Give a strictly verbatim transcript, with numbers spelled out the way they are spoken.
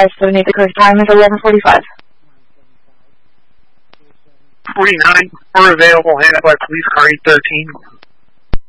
five seven eight, the correct time is eleven forty-five. forty-nine, we're available, headed by police car eight thirteen.